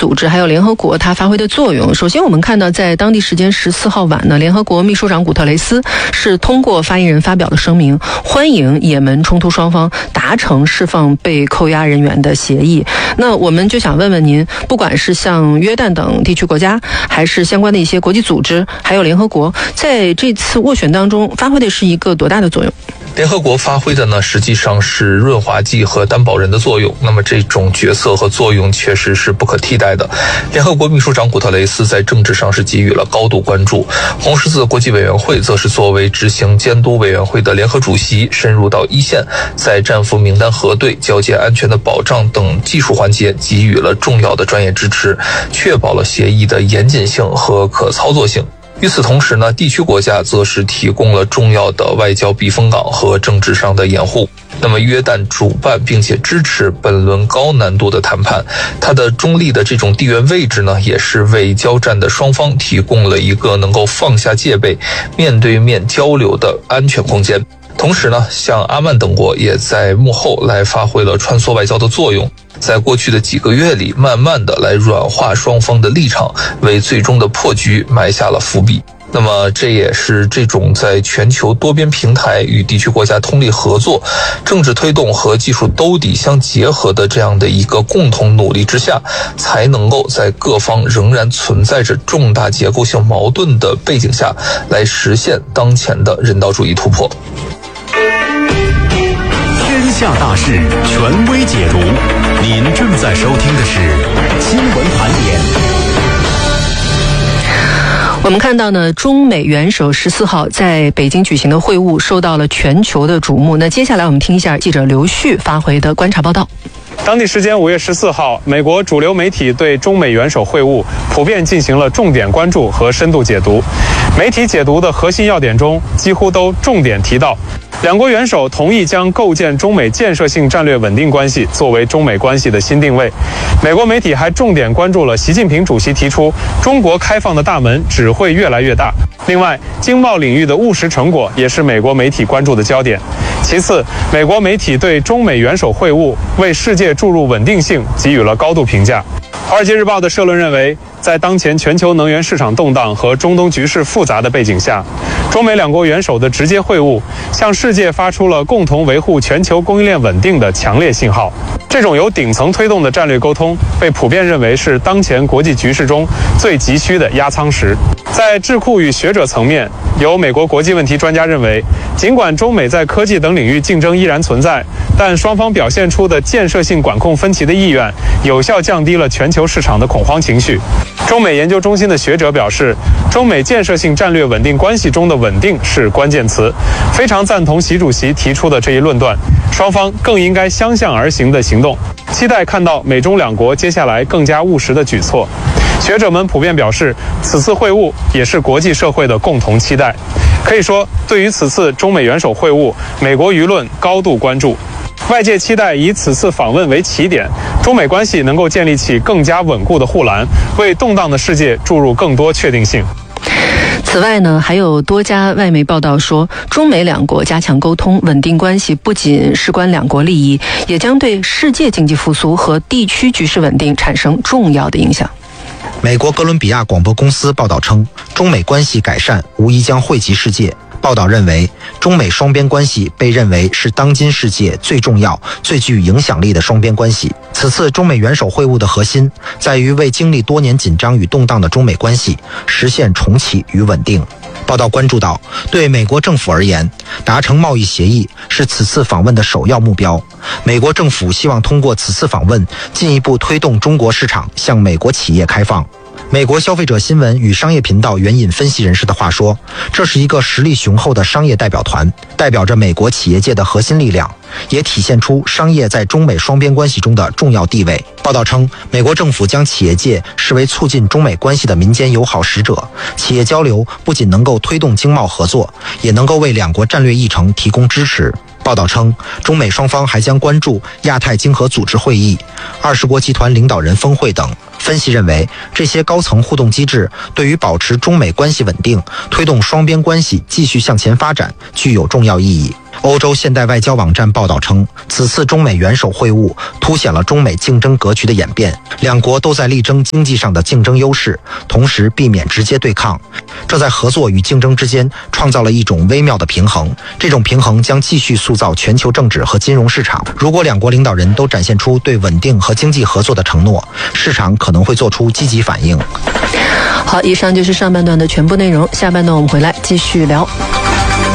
组织还有联合国它发挥的作用。首先我们看到在当地时间14号晚呢，联合国秘书长古特雷斯是通过发言人发表了声明，欢迎也门冲突双方达成释放被扣押人员的协议。那我们就想问问您，不管是像约旦等地区国家，还是相关的一些国际组织，还有联合国，在这次斡旋当中发挥的是一个多大的作用？ 联合国发挥的呢，实际上是润滑剂和担保人的作用。那么这种角色和作用确实是不可替代的。联合国秘书长古特雷斯在政治上是给予了高度关注，红十字国际委员会则是作为执行监督委员会的联合主席，深入到一线，在战俘名单核对、交接安全的保障等技术环节给予了重要的专业支持，确保了协议的严谨性和可操作性。与此同时呢，地区国家则是提供了重要的外交避风港和政治上的掩护。那么约旦主办并且支持本轮高难度的谈判，它的中立的这种地缘位置呢，也是为交战的双方提供了一个能够放下戒备、面对面交流的安全空间。同时呢，像阿曼等国也在幕后来发挥了穿梭外交的作用，在过去的几个月里，慢慢的来软化双方的立场，为最终的破局埋下了伏笔。那么这也是这种在全球多边平台与地区国家通力合作、政治推动和技术兜底相结合的这样的一个共同努力之下，才能够在各方仍然存在着重大结构性矛盾的背景下，来实现当前的人道主义突破。 天下大事，权威解读。您正在收听的是新闻盘点。 我们看到呢，中美元首14号在北京举行的会晤受到了全球的瞩目。那接下来我们听一下记者刘旭发回的观察报道。 当地时间5月14号，美国主流媒体对中美元首会晤普遍进行了重点关注和深度解读。媒体解读的核心要点中，几乎都重点提到，两国元首同意将构建中美建设性战略稳定关系作为中美关系的新定位。美国媒体还重点关注了习近平主席提出，中国开放的大门只会越来越大。另外，经贸领域的务实成果也是美国媒体关注的焦点。其次，美国媒体对中美元首会晤为世界注入稳定性给予了高度评价。华尔街日报的社论认为，在当前全球能源市场动荡和中东局势复杂的背景下，中美两国元首的直接会晤向世界发出了共同维护全球供应链稳定的强烈信号。这种由顶层推动的战略沟通被普遍认为是当前国际局势中最急需的压舱石。在智库与学者层面，有美国国际问题专家认为，尽管中美在科技等领域竞争依然存在，但双方表现出的建设性管控分歧的意愿，有效降低了全球市场的恐慌情绪。中美研究中心的学者表示，中美建设性战略稳定关系中的稳定是关键词，非常赞同习主席提出的这一论断，双方更应该相向而行的行动，期待看到美中两国接下来更加务实的举措。学者们普遍表示，此次会晤也是国际社会的共同期待。可以说，对于此次中美元首会晤，美国舆论高度关注。外界期待以此次访问为起点，中美关系能够建立起更加稳固的护栏，为动荡的世界注入更多确定性。 此外呢，还有多家外媒报道说，中美两国加强沟通、稳定关系，不仅事关两国利益，也将对世界经济复苏和地区局势稳定产生重要的影响。 美国哥伦比亚广播公司报道称，中美关系改善无疑将惠及世界。报道认为，中美双边关系被认为是当今世界最重要、最具影响力的双边关系。此次中美元首会晤的核心在于为经历多年紧张与动荡的中美关系实现重启与稳定。报道关注到，对美国政府而言，达成贸易协议是此次访问的首要目标。美国政府希望通过此次访问，进一步推动中国市场向美国企业开放。美国消费者新闻与商业频道援引分析人士的话说，这是一个实力雄厚的商业代表团，代表着美国企业界的核心力量，也体现出商业在中美双边关系中的重要地位。报道称，美国政府将企业界视为促进中美关系的民间友好使者，企业交流不仅能够推动经贸合作，也能够为两国战略议程提供支持。报道称，中美双方还将关注亚太经合组织会议、20国集团领导人峰会等。分析认为，这些高层互动机制对于保持中美关系稳定、推动双边关系继续向前发展具有重要意义。 欧洲现代外交网站报道称，此次中美元首会晤凸显了中美竞争格局的演变，两国都在力争经济上的竞争优势，同时避免直接对抗，这在合作与竞争之间创造了一种微妙的平衡。这种平衡将继续塑造全球政治和金融市场。如果两国领导人都展现出对稳定和经济合作的承诺，市场可能会做出积极反应。 好，以上就是上半段的全部内容，下半段我们回来继续聊。